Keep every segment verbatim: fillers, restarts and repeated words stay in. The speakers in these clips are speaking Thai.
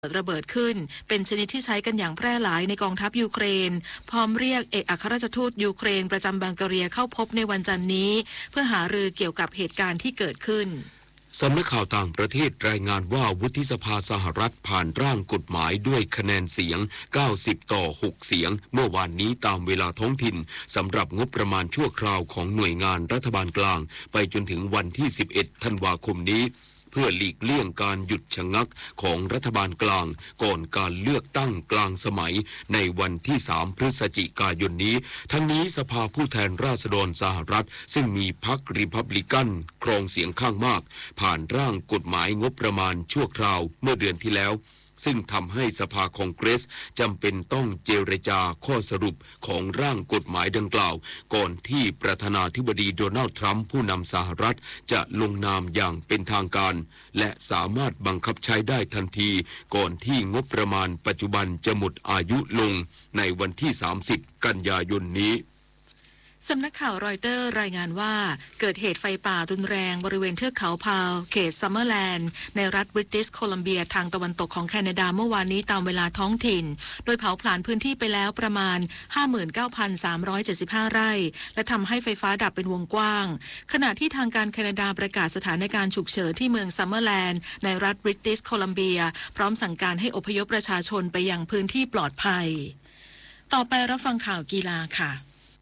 ระเบิดขึ้นเป็นชนิดที่ใช้กันอย่างแพร่หลายในกองทัพยูเครนพร้อมเรียกเอกอัครราชทูตยูเครนประจำบังการีเข้าพบในวันจันทร์นี้เพื่อหารือเกี่ยวกับเหตุการณ์ที่เกิดขึ้นสำนักข่าวต่างประเทศรายงานว่าวุฒิสภาสหรัฐผ่านร่างกฎหมายด้วยคะแนนเสียงเก้าสิบต่อหกเสียงเมื่อวานนี้ตามเวลาท้องถิ่นสำหรับงบประมาณชั่วคราวของหน่วยงานรัฐบาลกลางไปจนถึงวันที่สิบเอ็ดธันวาคมนี้เพื่อหลีกเลี่ยงการหยุดชะงักของรัฐบาลกลางก่อนการเลือกตั้งกลางสมัยในวันที่สามพฤศจิกายนนี้ทั้งนี้สภาผู้แทนราษฎรสหรัฐซึ่งมีพรรครีพับลิกันครองเสียงข้างมากผ่านร่างกฎหมายงบประมาณชั่วคราวเมื่อเดือนที่แล้วซึ่งทำให้สภาคองเกรสจำเป็นต้องเจรจาข้อสรุปของร่างกฎหมายดังกล่าวก่อนที่ประธานาธิบดีโดนัลด์ทรัมป์ผู้นำสหรัฐจะลงนามอย่างเป็นทางการและสามารถบังคับใช้ได้ทันทีก่อนที่งบประมาณปัจจุบันจะหมดอายุลงในวันที่สามสิบกันยายนนี้สำนักข่าวรอยเตอร์รายงานว่าเกิดเหตุไฟป่ารุนแรงบริเวณเทือกเขาพาวเขตซัมเมอร์แลนด์ในรัฐบริติชโคลัมเบียทางตะวันตกของแคนาดาเมื่อวานนี้ตามเวลาท้องถิ่นโดยเผาผลาญพื้นที่ไปแล้วประมาณ ห้าหมื่นเก้าพันสามร้อยเจ็ดสิบห้า ไร่และทำให้ไฟฟ้าดับเป็นวงกว้างขณะที่ทางการแคนาดาประกาศสถานการณ์ฉุกเฉินที่เมืองซัมเมอร์แลนด์ในรัฐบริติชโคลัมเบียพร้อมสั่งการให้อพยพประชาชนไปยังพื้นที่ปลอดภัยต่อไปรับฟังข่าวกีฬาค่ะ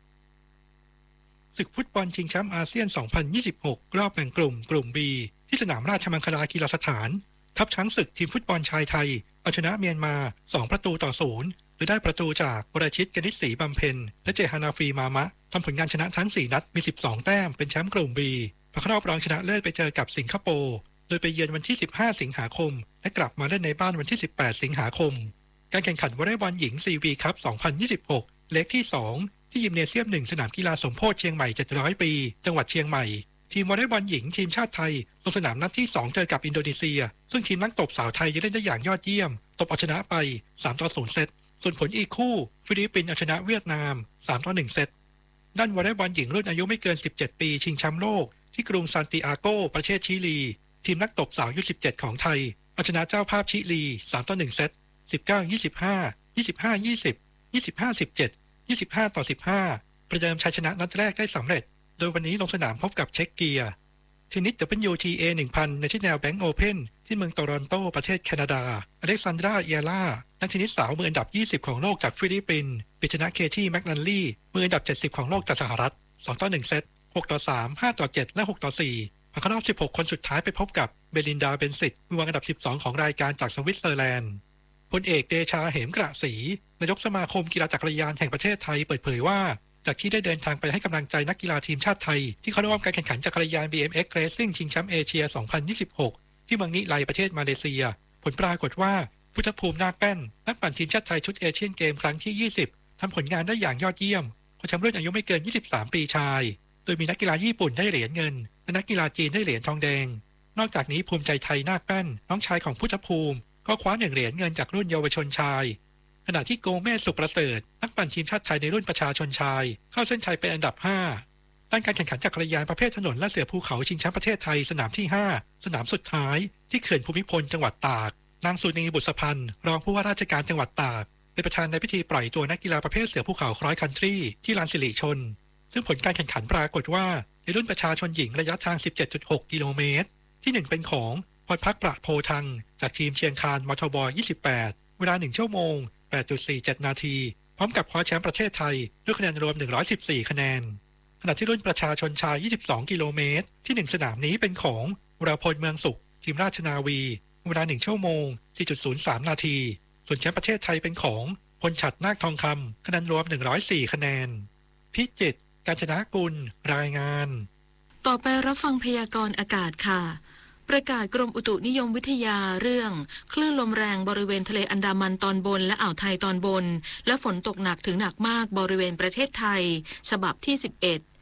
ศึกฟุตบอลชิงแชมป์อาเซียน สองพันยี่สิบหก รอบแบ่งกลุ่มกลุ่ม B ที่สนามราชมังคลากีฬาสถานทัพช้างศึกทีมฟุตบอลชายไทยเอาชนะเมียนมาสองประตูต่อศูนย์โดยได้ประตูจากวรชิตกนิษฐ์ศรีบำเพ็ญและเจฮานาฟีมามะทำผลงานชนะทั้งสี่นัดมีสิบสองแต้มเป็นแชมป์กลุ่ม B ผ่านรอบรองชนะเลิศไปเจอกับสิงคโปร์โดยไปเยือนวันที่สิบห้าสิงหาคมและกลับมาเล่นในบ้านวันที่สิบแปดสิงหาคมการแข่งขันวอลเลย์บอลหญิง ซี วี คัพ สองพันยี่สิบหก เล็กที่สองที่ยิมเนเซียมหนึ่งสนามกีฬาสมโพธิเชียงใหม่เจ็ดร้อยปีจังหวัดเชียงใหม่ทีมวอลเลย์บอลหญิงทีมชาติไทยลงสนามนัดที่สองเจอกับอินโดนีเซียซึ่งทีมนักตบสาวไทยยังเล่นได้อย่างยอดเยี่ยมตบเอาชนะไปสามต่อศูนย์เซตส่วนผลอีกคู่ฟิลิปปินส์เอาชนะเวียดนามสามต่อหนึ่งเซตด้านวอลเลย์บอลหญิงรุ่นอายุไม่เกินสิบเจ็ดปีชิงแชมป์โลกที่กรุงซานติอาโกประเทศชิลีทีมนักตบสาวอายุสิบเจ็ดของไทยเอาชนะเจ้าภาพชิลีสามต่อหนึ่งเซต สิบเก้า ยี่สิบห้า ยี่สิบห้า ยี่สิบ ยี่สิบห้า สิบเจ็ด ยี่สิบห้าต่อสิบห้าประเดิมชัยชนะนัดแรกได้สำเร็จโดยวันนี้ลงสนามพบกับเช็กเกียเทนนิส ดับเบิลยู ที เอ หนึ่งพัน National Bank Open ที่เมืองโตรอนโตประเทศแคนาดาอเล็กซานดราเอียร่านักเทนนิสสาวมืออันดับยี่สิบของโลกจากฟิลิปปินส์ไปชนะเคที่แมคนันลี่มืออันดับเจ็ดสิบของโลกจากสหรัฐสองต่อหนึ่งเซตหกต่อสาม ห้าต่อเจ็ดและหกต่อสี่ผ่านเข้ารอบสิบหกคนสุดท้ายไปพบกับเบลินดาเบนซิตมือวางอันดับสิบสองของรายการจากสวิตเซอร์แลนด์พลเอกเดชาเหมกระศรีนายกสมาคมกีฬาจักรยานแห่งประเทศไทยเปิดเผยว่าจากที่ได้เดินทางไปให้กำลังใจนักกีฬาทีมชาติไทยที่เข้าร่วมการแข่งขันจักรยาน บี เอ็ม เอ็กซ์ Racing ชิงแชมป์เอเชีย สองพันยี่สิบหก ที่เมืองนิไลประเทศมาเลเซียผลปรากฏว่าพุทธภูมินาคแป้นนักปั่นทีมชาติไทยชุดเอเชียนเกมครั้งที่ยี่สิบทำผลงานได้อย่างยอดเยี่ยมคว้าแชมป์รุ่นอายุไม่เกินยี่สิบสามปีชายโดยมีนักกีฬาญี่ปุ่นได้เหรียญเงินและนักกีฬาจีนได้เหรียญทองแดงนอกจากนี้ภูมิใจไทยนาคแป้นน้องชายของพุทธภูมิก็คว้าหนึ่งเหรียญเงินจากรุ่นเยาวชนชายขณะที่โกเมสสุขประเสริฐนักปั่นทีมชาติไทยในรุ่นประชาชนชายเข้าเส้นชัยเป็นอันดับห้าด้านการแข่งขันจักรยานประเภทถนนและเสือภูเขาชิงแชมป์ประเทศไทยสนามที่ห้าสนามสุดท้ายที่เขื่อนภูมิพลจังหวัดตากนางสุนีบุษพันธ์รองผู้ว่าราชการจังหวัดตากเป็นประธานในพิธีปล่อยตัวนักกีฬาประเภทเสือภูเขาคร้อยคันทรีที่ลานสิริชนซึ่งผลการแข่งขันปรากฏว่าในรุ่นประชาชนหญิงระยะทาง สิบเจ็ดจุดหก กิโลเมตรที่หนึ่งเป็นของพรพักประโพทังจากทีมเชียงคานมทบยี่สิบแปดเวลาหนึ่งชั่วโมงแปดจุดสี่เจ็ด นาทีพร้อมกับคว้าแชมป์ประเทศไทยด้วยคะแนนรวมหนึ่งร้อยสิบสี่คะแนนขณะที่รุ่นประชาชนชายยี่สิบสองกิโลเมตรที่หนึ่งสนามนี้เป็นของวราพลเมืองสุขทีมราชนาวีเวลาหนึ่งชั่วโมง สี่จุดศูนย์สาม นาทีส่วนแชมป์ประเทศไทยเป็นของพลฉัตรนาคทองคำคะแนนรวมหนึ่งร้อยสี่คะแนนพิจิตรกาญจนกุลรายงานต่อไปรับฟังพยากรณ์อากาศค่ะประกาศกรมอุตุนิยมวิทยาเรื่องคลื่นลมแรงบริเวณทะเลอันดามันตอนบนและอ่าวไทยตอนบนและฝนตกหนักถึงหนักมากบริเวณประเทศไทยฉบับที่สิบเอ็ด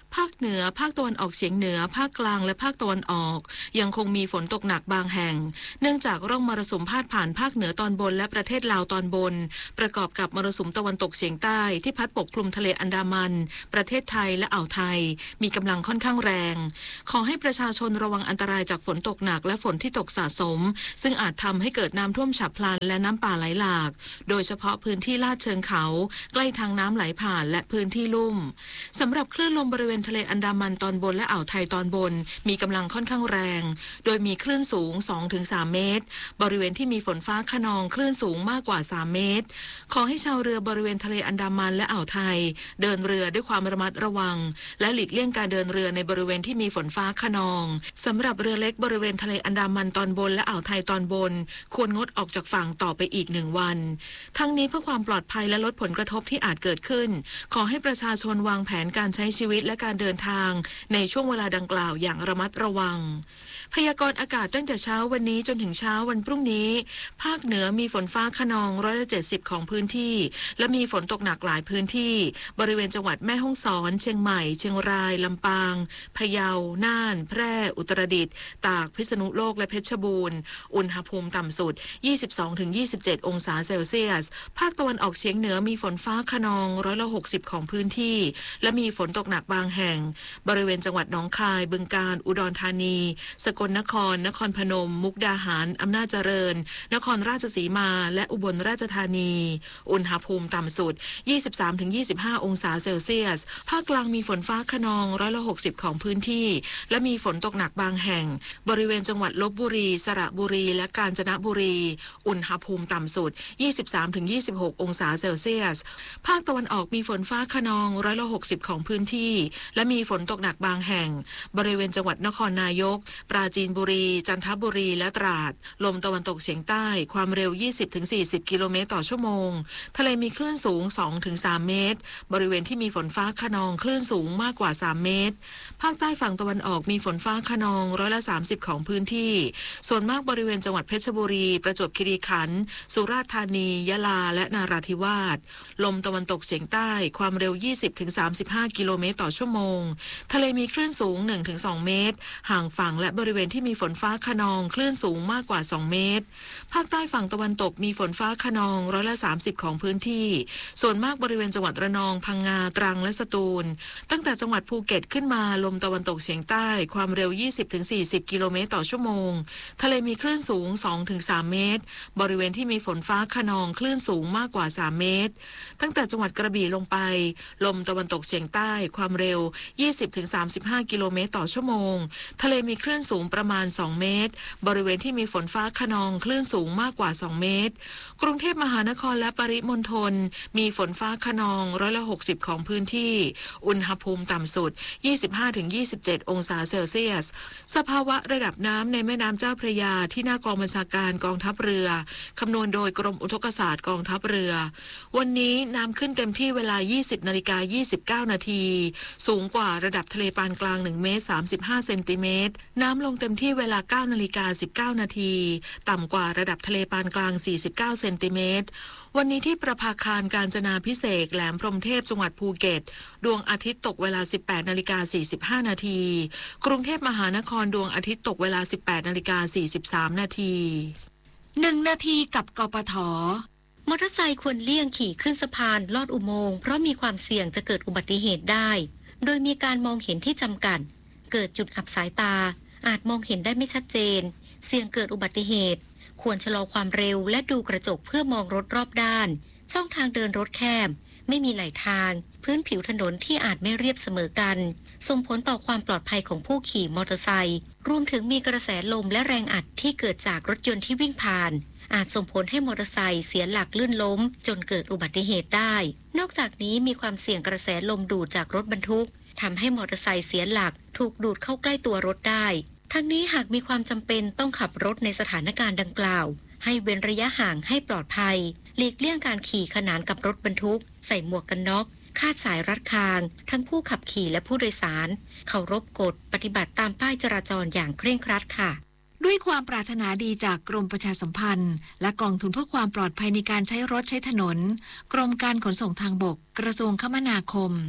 ภาคเหนือภาคตะวันออกเฉียงเหนือภาคกลางและภาคตะวันออกยังคงมีฝนตกหนักบางแห่งเนื่องจากร่องมรสุมพาดผ่านภาคเหนือตอนบนและประเทศลาวตอนบนประกอบกับมรสุมตะวันตกเฉียงใต้ที่พัดปกคลุมทะเลอันดามันประเทศไทยและอ่าวไทยมีกำลังค่อนข้างแรงขอให้ประชาชนระวังอันตรายจากฝนตกหนักและฝนที่ตกสะสมซึ่งอาจทำให้เกิดน้ำท่วมฉับพลันและน้ำป่าไหลหลากโดยเฉพาะพื้นที่ลาดเชิงเขาใกล้ทางน้ำไหลผ่านและพื้นที่ลุ่มสำหรับคลื่นลมบริเวณทะเลอันดามันตอนบนและอ่าวไทยตอนบนมีกำลังค่อนข้างแรงโดยมีคลื่นสูง สองถึงสาม เมตรบริเวณที่มีฝนฟ้าคะนองคลื่นสูงมากกว่าสามเมตรขอให้ชาวเรือบริเวณทะเลอันดามันและอ่าวไทยเดินเรือด้วยความระมัดระวังและหลีกเลี่ยงการเดินเรือในบริเวณที่มีฝนฟ้าคะนองสำหรับเรือเล็กบริเวณทะเลอันดามันตอนบนและอ่าวไทยตอนบนควรงดออกจากฝั่งต่อไปอีกหนึ่งวันทั้งนี้เพื่อความปลอดภัยและลดผลกระทบที่อาจเกิดขึ้นขอให้ประชาชนวางแผนการใช้ชีวิตและการเดินทางในช่วงเวลาดังกล่าวอย่างระมัดระวังพยากรณ์อากาศตั้งแต่เช้าวันนี้จนถึงเช้าวันพรุ่งนี้ภาคเหนือมีฝนฟ้าคะนองร้อยละเจ็ดสิบของพื้นที่และมีฝนตกหนักหลายพื้นที่บริเวณจังหวัดแม่ฮ่องสอนเชียงใหม่เชียงรายลำปางพะเยาน่านแพร่อุตรดิตถ์ตากพิษณุโลกและเพชรบูรณ์อุณหภูมิต่ำสุด ยี่สิบสองถึงยี่สิบเจ็ด องศาเซลเซียสภาคตะวันออกเฉียงเหนือมีฝนฟ้าคะนองร้อยละหกสิบของพื้นที่และมีฝนตกหนักบางแห่งบริเวณจังหวัดหนองคายบึงกาฬอุดรธานีสกลนครนครพนมมุกดาหารอำนาจเจริญนครราชสีมาและอุบลราชธานีอุณหภูมิต่ำสุด ยี่สิบสามถึงยี่สิบห้า องศาเซลเซียสภาคกลางมีฝนฟ้าคะนองร้อยละหกสิบของพื้นที่และมีฝนตกหนักบางแห่งบริเวณจังหวัดลพบุรีสระบุรีและกาญจนบุรีอุณหภูมิต่ำสุด ยี่สิบสามถึงยี่สิบหก องศาเซลเซียสภาคตะวันออกมีฝนฟ้าคะนองร้อยละหกสิบของพื้นที่และมีฝนตกหนักบางแห่งบริเวณจังหวัดนครนายกปราจีนบุรีจันทบุรีและตราดลมตะวันตกเฉียงใต้ความเร็ว ยี่สิบถึงสี่สิบ กิโลเมตรต่อชั่วโมงทะเลมีคลื่นสูง สองถึงสาม เมตรบริเวณที่มีฝนฟ้าคะนองคลื่นสูงมากกว่าสามเมตรภาคใต้ฝั่งตะวันออกมีฝนฟ้าคะนองร้อยละสามสิบของพื้นที่ส่วนมากบริเวณจังหวัดเพชรบุรีประจวบคีรีขันธ์สุราษฎร์ธานียะลาและนาราธิวาสลมตะวันตกเฉียงใต้ความเร็ว ยี่สิบถึงสามสิบห้า กิโลเมตรต่อชั่วโมงทะเลมีคลื่นสูง หนึ่งถึงสอง เมตรห่างฝั่งและบริเวณที่มีฝนฟ้าคะนองคลื่นสูงมากกว่าสองเมตรภาคใต้ฝั่งตะวันตกมีฝนฟ้าคะนองร้อยละสามสิบของพื้นที่ส่วนมากบริเวณจังหวัดระนองพังงาตรังและสตูลตั้งแต่จังหวัดภูเก็ตขึ้นมาลมตะวันตกเฉียงใต้ความเร็ว ยี่สิบถึงสี่สิบ กิโลเมตรต่อชั่วโมงทะเลมีคลื่นสูง สองถึงสาม เมตรบริเวณที่มีฝนฟ้าคะนองคลื่นสูงมากกว่าสามเมตรตั้งแต่จังหวัดกระบี่ลงไปลมตะวันตกเฉียงใต้ความเร็ว ยี่สิบถึงสามสิบห้า กิโลเมตรต่อชั่วโมงทะเลมีคลื่นสูงประมาณสองเมตรบริเวณที่มีฝนฟ้าคะนองคลื่นสูงมากกว่าสองเมตรกรุงเทพมหานครและปริมณฑลมีฝนฟ้าคะนองร้อยละหกสิบของพื้นที่อุณหภูมิต่ำสุด ยี่สิบห้าถึงยี่สิบเจ็ด องศาเซลเซียสสภาวะระดับน้ำในแม่น้ำเจ้าพระยาที่หน้ากองบัญชาการกองทัพเรือคำนวณโดยกรมอุทกศาสตร์กองทัพเรือวันนี้น้ำขึ้นเต็มที่เวลา ยี่สิบนาฬิกายี่สิบเก้า นาทีสูงกว่าระดับทะเลปานกลางหนึ่งเมตรสามสิบห้าเซนติเมตรน้ำลงเต็มที่เวลา เก้านาฬิกาสิบเก้า นาทีต่ำกว่าระดับทะเลปานกลางสี่สิบเก้าเซนติเมตรวันนี้ที่ประภาคารกาญจนาภิเษกแหลมพรหมเทพจังหวัดภูเก็ตดวงอาทิตย์ตกเวลา สิบแปดนาฬิกาสี่สิบห้า นาทีกรุงเทพมหานครดวงอาทิตย์ตกเวลา สิบแปดนาฬิกาสี่สิบสาม นาทีหนึ่งนาทีกับกปท. มอเตอร์ไซค์ควรเลี่ยงขี่ขึ้นสะพานลอดอุโมงค์เพราะมีความเสี่ยงจะเกิดอุบัติเหตุได้โดยมีการมองเห็นที่จำกัดเกิดจุดอับสายตาอาจมองเห็นได้ไม่ชัดเจนเสี่ยงเกิดอุบัติเหตุควรชะลอความเร็วและดูกระจกเพื่อมองรถรอบด้านช่องทางเดินรถแคบไม่มีไหลทางพื้นผิวถนนที่อาจไม่เรียบเสมอกันส่งผลต่อความปลอดภัยของผู้ขี่มอเตอร์ไซค์รวมถึงมีกระแสลมและแรงอัดที่เกิดจากรถยนต์ที่วิ่งผ่านอาจส่งผลให้มอเตอร์ไซค์เสียหลักลื่นล้มจนเกิดอุบัติเหตุได้นอกจากนี้มีความเสี่ยงกระแสลมดูดจากรถบรรทุกทำให้มอเตอร์ไซค์เสียหลักถูกดูดเข้าใกล้ตัวรถได้ทั้งนี้หากมีความจำเป็นต้องขับรถในสถานการณ์ดังกล่าวให้เว้นระยะห่างให้ปลอดภัยหลีกเลี่ยงการขี่ขนานกับรถบรรทุกใส่หมวกกันน็อกคาดสายรัดคางทั้งผู้ขับขี่และผู้โดยสารเคารพกฎปฏิบัติตามป้ายจราจรอย่างเคร่งครัดค่ะด้วยความปรารถนาดีจากกรมประชาสัมพันธ์และกองทุนเพื่อความปลอดภัยในการใช้รถใช้ถนนกรมการขนส่งทางบกกระทรวงคมนาคม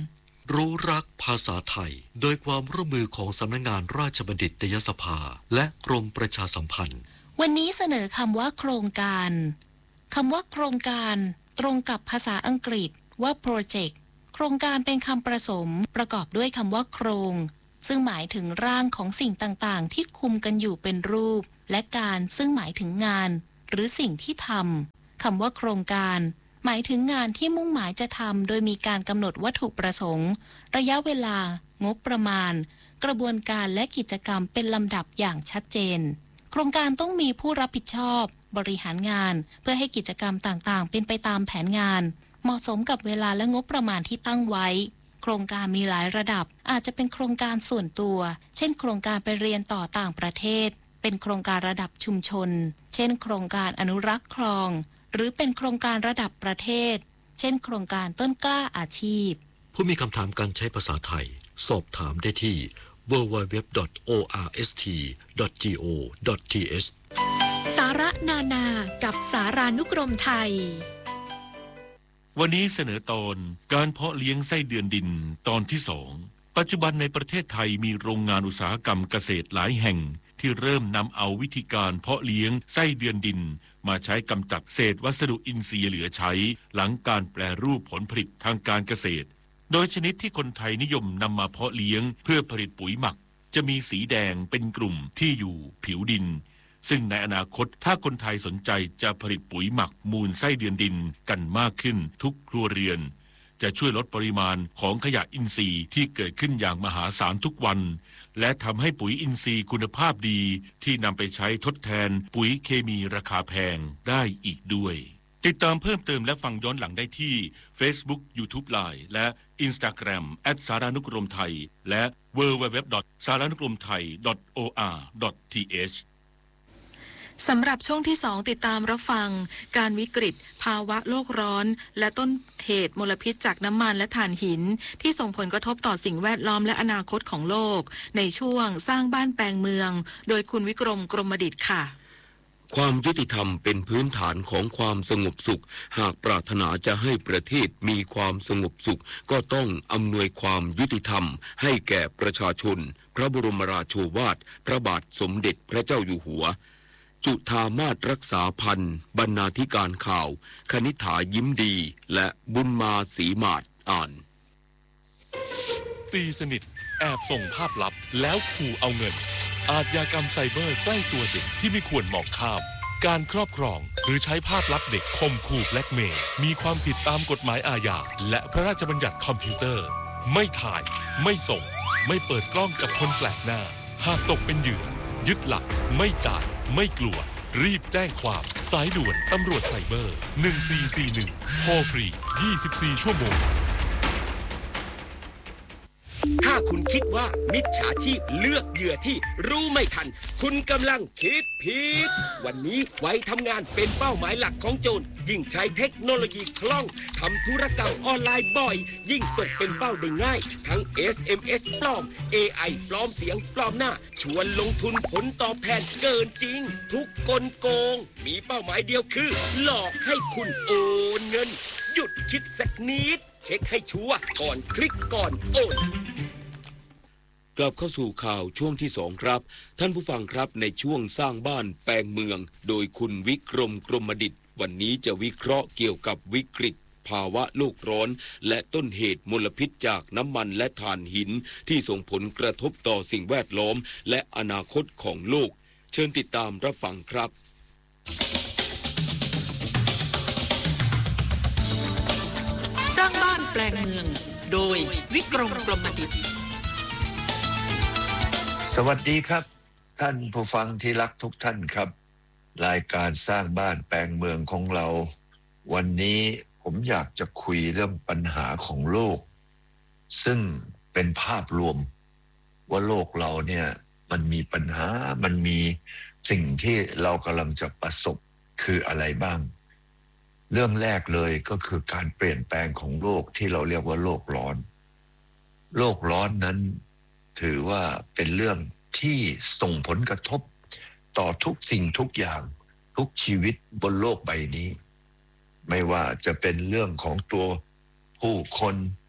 รู้รักภาษาไทยโดยความร่วมมือของสำนักงานราชบัณฑิตยสภาและกรมประชาสัมพันธ์วันนี้เสนอคำว่าโครงการคำว่าโครงการตรงกับภาษาอังกฤษว่า project โครงการเป็นคำประสมประกอบด้วยคำว่าโครงซึ่งหมายถึงร่างของสิ่งต่างๆที่คุมกันอยู่เป็นรูปและการซึ่งหมายถึงงานหรือสิ่งที่ทำคำว่าโครงการหมายถึงงานที่มุ่งหมายจะทำโดยมีการกำหนดวัตถุประสงค์ระยะเวลางบประมาณกระบวนการและกิจกรรมเป็นลำดับอย่างชัดเจนโครงการต้องมีผู้รับผิดชอบบริหารงานเพื่อให้กิจกรรมต่างๆเป็นไปตามแผนงานเหมาะสมกับเวลาและงบประมาณที่ตั้งไว้โครงการมีหลายระดับอาจจะเป็นโครงการส่วนตัวเช่นโครงการไปเรียนต่อต่างประเทศเป็นโครงการระดับชุมชนเช่นโครงการอนุรักษ์คลองหรือเป็นโครงการระดับประเทศเช่นโครงการต้นกล้าอาชีพผู้มีคำถามการใช้ภาษาไทยสอบถามได้ที่ ดับเบิลยู ดับเบิลยู ดับเบิลยู ดอท โอ อาร์ เอส ที ดอท จี โอ ดอท ที เอชสาระนานากับสารานุกรมไทยวันนี้เสนอตอนการเพาะเลี้ยงไส้เดือนดินตอนที่สองปัจจุบันในประเทศไทยมีโรงงานอุตสาหกรรมเกษตรหลายแห่งที่เริ่มนำเอาวิธีการเพาะเลี้ยงไส้เดือนดินมาใช้กำจัดเศษวัสดุอินทรีย์เหลือใช้หลังการแปรรูปผลผลิตทางการเกษตรโดยชนิดที่คนไทยนิยมนำมาเพาะเลี้ยงเพื่อผลิตปุ๋ยหมักจะมีสีแดงเป็นกลุ่มที่อยู่ผิวดินซึ่งในอนาคตถ้าคนไทยสนใจจะผลิตปุ๋ยหมักมูลไส้เดือนดินกันมากขึ้นทุกครัวเรือนจะช่วยลดปริมาณของขยะอินทรีย์ที่เกิดขึ้นอย่างมหาศาลทุกวันและทำให้ปุ๋ยอินทรีย์คุณภาพดีที่นำไปใช้ทดแทนปุ๋ยเคมีราคาแพงได้อีกด้วยติดตามเพิ่มเติมและฟังย้อนหลังได้ที่ Facebook YouTube Line และ Instagram แอท สารานุกรมไทยและ ดับเบิลยู ดับเบิลยู ดับเบิลยู ดอท สารานุกรมไทย ดอท โอ อาร์ ดอท ที เอชสำหรับช่วงที่สองติดตามรับฟังการวิกฤตภาวะโลกร้อนและต้นเหตุมลพิษจากน้ำมันและถ่านหินที่ส่งผลกระทบต่อสิ่งแวดล้อมและอนาคตของโลกในช่วงสร้างบ้านแปลงเมืองโดยคุณวิกรมกรมดิษฐ์ค่ะความยุติธรรมเป็นพื้นฐานของความสงบสุขหากปรารถนาจะให้ประเทศมีความสงบสุขก็ต้องอำนวยความยุติธรรมให้แก่ประชาชนพระบรมราโชวาทพระบาทสมเด็จพระเจ้าอยู่หัวจุฑามาศรักษาพันธ์บรรณาธิการข่าวคณิษฐายิ้มดีและบุญมาศรีมาศอ่านตีสนิทแอบส่งภาพลับแล้วขู่เอาเงินอาชญากรรมไซเบอร์ใกล้ตัวเด็กที่ไม่ควรมองข้ามการครอบครองหรือใช้ภาพลับเด็กข่มขู่แบล็กเมย์มีความผิดตามกฎหมายอาญาและพระราชบัญญัติคอมพิวเตอร์ไม่ถ่ายไม่ส่งไม่เปิดกล้องกับคนแปลกหน้าหากตกเป็นเหยื่อยึดหลักไม่จ่ายไม่กลัวรีบแจ้งความสายด่วนตำรวจไซเบอร์หนึ่งสี่สี่หนึ่งโทรฟรียี่สิบสี่ชั่วโมงถ้าคุณคิดว่ามิจฉาชีพเลือกเหยื่อที่รู้ไม่ทันคุณกำลังคิดผิดวันนี้ไว้ทำงานเป็นเป้าหมายหลักของโจรยิ่งใช้เทคโนโลยีคล่องทำธุรกรรมออนไลน์บ่อยยิ่งตกเป็นเป้าได้ง่ายทั้ง เอส เอ็ม เอส ปลอม เอ ไอ ปลอมเสียงปลอมหน้าชวนลงทุนผลตอบแทนเกินจริงทุกกลโกงมีเป้าหมายเดียวคือหลอกให้คุณโอนเงินหยุดคิดสักนิดเช็คให้ชัวร์ก่อนคลิกก่อนโอนกลับเข้าสู่ข่าวช่วงที่สองครับท่านผู้ฟังครับในช่วงสร้างบ้านแปลงเมืองโดยคุณวิกรมกรมดิษฐ์วันนี้จะวิเคราะห์เกี่ยวกับวิกฤตภาวะโลกร้อนและต้นเหตุมลพิษจากน้ำมันและถ่านหินที่ส่งผลกระทบต่อสิ่งแวดล้อมและอนาคตของโลกเชิญติดตามรับฟังครับสร้างบ้านแปลงเมืองโดยวิกรมกรมดิษฐ์สวัสดีครับท่านผู้ฟังที่รักทุกท่านครับรายการสร้างบ้านแปลงเมืองของเราวันนี้ผมอยากจะคุยเรื่องปัญหาของโลกซึ่งเป็นภาพรวมว่าโลกเราเนี่ยมันมีปัญหามันมีสิ่งที่เรากำลังจะประสบคืออะไรบ้างเรื่องแรกเลยก็คือการเปลี่ยนแปลงของโลกที่เราเรียกว่าโลกร้อนโลกร้อนนั้นถือว่าเป็นเรื่องที่ส่งผลกระทบต่อทุกสิ่งทุกอย่างทุกชีวิตบนโลกใบนี้ไม่ว่าจะเป็นเรื่องของตัวผู้คน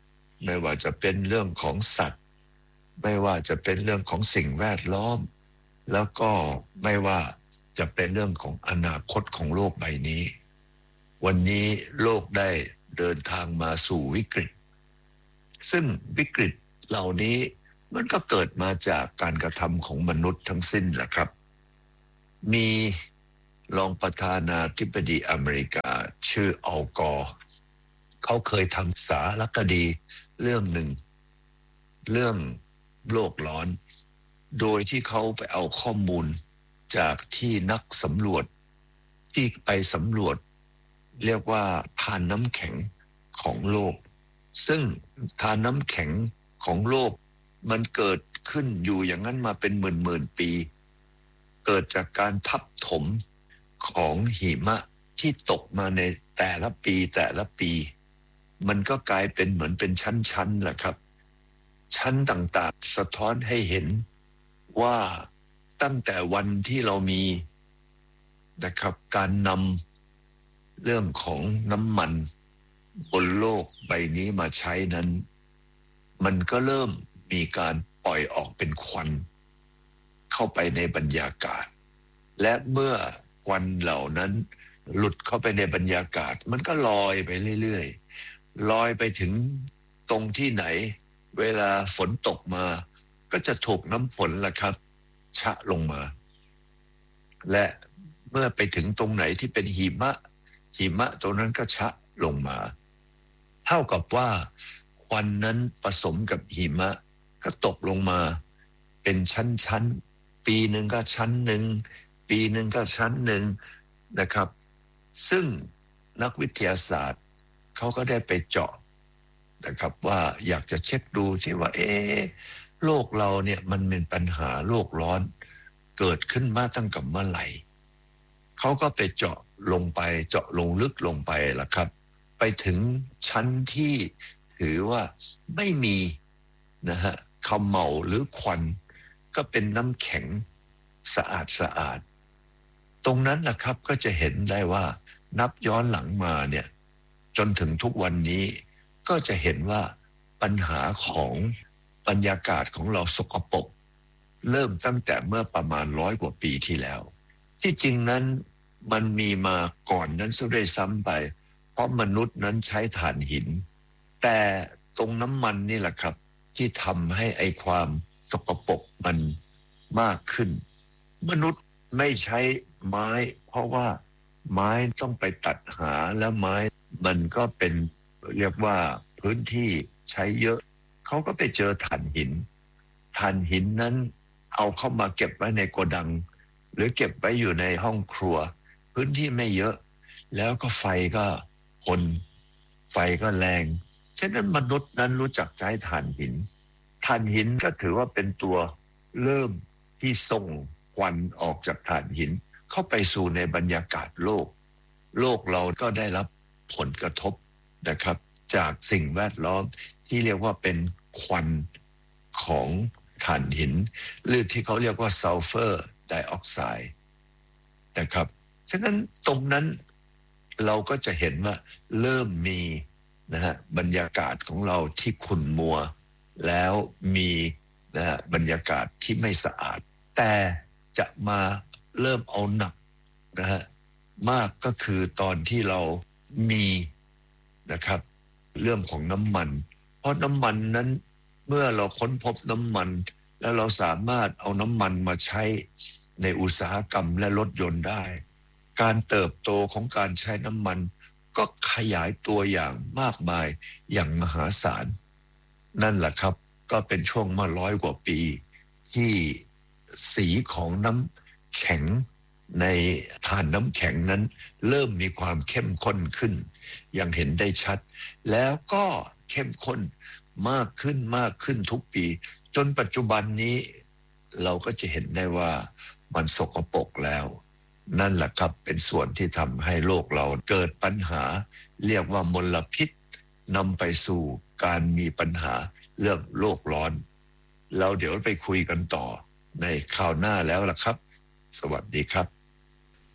ไม่ว่าจะเป็นเรื่องของสัตว์ไม่ว่าจะเป็นเรื่องของสิ่งแวดล้อมแล้วก็ไม่ว่าจะเป็นเรื่องของอนาคตของโลกใบนี้วันนี้โลกได้เดินทางมาสู่วิกฤตซึ่งวิกฤตเหล่านี้มันก็เกิดมาจากการกระทำของมนุษย์ทั้งสิ้นแหละครับมีรองประธานาธิบดีอเมริกาชื่ออัลกอร์เขาเคยทำสารคดีเรื่องหนึ่งเรื่องโลกร้อนโดยที่เขาไปเอาข้อมูลจากที่นักสำรวจที่ไปสำรวจเรียกว่าทานน้ำแข็งของโลกซึ่งทานน้ำแข็งของโลกมันเกิดขึ้นอยู่อย่างนั้นมาเป็นหมื่นๆปีเกิดจากการทับถมของหิมะที่ตกมาในแต่ละปีแต่ละปีมันก็กลายเป็นเหมือนเป็นชั้นๆแหละครับชั้นต่างๆสะท้อนให้เห็นว่าตั้งแต่วันที่เรามีนะครับการนำเรื่องของน้ำมันบนโลกใบนี้มาใช้นั้นมันก็เริ่มมีการปล่อยออกเป็นควันเข้าไปในบรรยากาศและเมื่อควันเหล่านั้นหลุดเข้าไปในบรรยากาศมันก็ลอยไปเรื่อยๆลอยไปถึงตรงที่ไหนเวลาฝนตกมาก็จะถูกน้ำฝนล่ะครับชะลงมาและเมื่อไปถึงตรงไหนที่เป็นหิมะหิมะตรงนั้นก็ชะลงมาเท่ากับว่าควันนั้นผสมกับหิมะก็ตกลงมาเป็นชั้นๆปีหนึ่งก็ชั้นหนึ่งปีหนึ่งก็ชั้นหนึ่งนะครับซึ่งนักวิทยาศาสตร์เขาก็ได้ไปเจาะนะครับว่าอยากจะเช็คดูที่ว่าเอ๊ะโลกเราเนี่ยมันเป็นปัญหาโลกร้อนเกิดขึ้นมาตั้งแต่เมื่อไหร่เขาก็ไปเจาะลงไปเจาะลงลึกลงไปล่ะครับไปถึงชั้นที่ถือว่าไม่มีนะฮะเขม่าหรือควันก็เป็นน้ำแข็งสะอาดสะอาดตรงนั้นนะครับก็จะเห็นได้ว่านับย้อนหลังมาเนี่ยจนถึงทุกวันนี้ก็จะเห็นว่าปัญหาของบรรยากาศของเราสกปรกเริ่มตั้งแต่เมื่อประมาณร้อยกว่าปีที่แล้วที่จริงนั้นมันมีมาก่อนนั้นซะด้วยซ้ำไปเพราะมนุษย์นั้นใช้ถ่านหินแต่ตรงน้ำมันนี่แหละครับที่ทำให้ไอ้ความสกปรกมันมากขึ้นมนุษย์ไม่ใช้ไม้เพราะว่าไม้ต้องไปตัดหาแล้วไม้มันก็เป็นเรียกว่าพื้นที่ใช้เยอะเขาก็ไปเจอถ่านหินถ่านหินนั้นเอาเข้ามาเก็บไว้ในโกดังหรือเก็บไว้อยู่ในห้องครัวพื้นที่ไม่เยอะแล้วก็ไฟก็ทนไฟก็แรงฉะนั้นมนุษย์นั้นรู้จักใช้ถ่านหินถ่านหินก็ถือว่าเป็นตัวเริ่มที่ส่งควันออกจากถ่านหินเข้าไปสู่ในบรรยากาศโลกโลกเราก็ได้รับผลกระทบนะครับจากสิ่งแวดล้อมที่เรียกว่าเป็นควันของถ่านหินหรือที่เขาเรียกว่าซัลเฟอร์ไดออกไซด์นะครับฉะนั้นตรงนั้นเราก็จะเห็นว่าเริ่มมีนะฮะบรรยากาศของเราที่ขุ่นมัวแล้วมีนะฮะบรรยากาศที่ไม่สะอาดแต่จะมาเริ่มเอาหนักนะฮะมากก็คือตอนที่เรามีนะครับเรื่องของน้ำมันเพราะน้ำมันนั้นเมื่อเราค้นพบน้ำมันแล้วเราสามารถเอาน้ำมันมาใช้ในอุตสาหกรรมและรถยนต์ได้การเติบโตของการใช้น้ำมันก็ขยายตัวอย่างมากมายอย่างมหาศาลนั่นแหละครับก็เป็นช่วงมาร้อยกว่าปีที่สีของน้ำแข็งในถ่านน้ำแข็งนั้นเริ่มมีความเข้มข้นขึ้นอย่างเห็นได้ชัดแล้วก็เข้มข้นมากขึ้นมากขึ้นทุกปีจนปัจจุบันนี้เราก็จะเห็นได้ว่ามันสกปรกแล้วนั่นแหละครับเป็นส่วนที่ทำให้โลกเราเกิดปัญหาเรียกว่ามลพิษนำไปสู่การมีปัญหาเรื่องโลกร้อนเราเดี๋ยวไปคุยกันต่อในคราวหน้าแล้วล่ะครับสวัสดีครับ